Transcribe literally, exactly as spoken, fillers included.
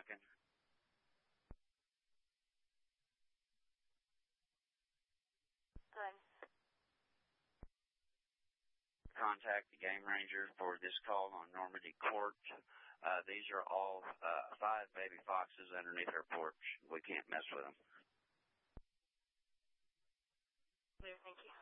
Duncan. Good. Contact the game ranger for this call on Normandy Court. Uh, these are all uh, five baby foxes underneath our porch. We can't mess with them. Thank you.